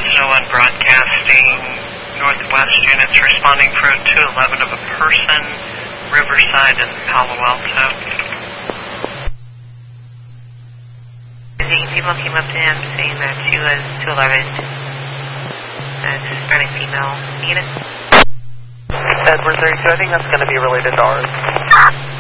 Fresno and Broadcasting Northwest units responding for 211 of a person, Riverside and Palo Alto. People came up to him saying that she was 211, Hispanic female unit. Edward 32, I think that's going to be related to ours.